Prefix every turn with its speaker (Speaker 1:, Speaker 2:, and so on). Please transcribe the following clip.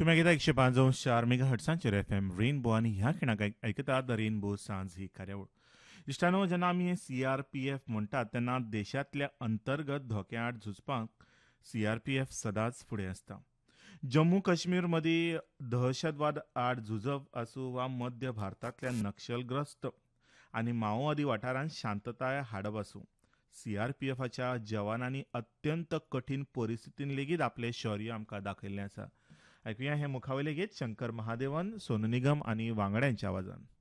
Speaker 1: तुम्ही ऐकता 105.4 mega हर्ट्सांचेर FM rainbow आणि ह्या खिणाक ऐकतात द रेनबो सांज ही कार्यावळ. इश्टानो, जेन्ना आमी CRPF म्हणटात तेन्ना देशांतल्या अंतर्गत धोक्याआड झुजपाक CRPF सदांच फुडें आसता. जम्मू काश्मीर मदीं दहशतवाद आड झुजप आसूं वा मध्य भारतांतल्या नक्षलग्रस्त आनी माओवादी वाठारांत शांतताय हाडप आसूं, CRPFच्या जवानांनी अत्यंत कठीण परिस्थितीन लेगीत आपलें शौर्य आमकां दाखयिल्लें आसा. ऐकुया हे मुखावेले गीत शंकर महादेवन, सोनू निगम आनी वांगड्यांच्या आवाजान.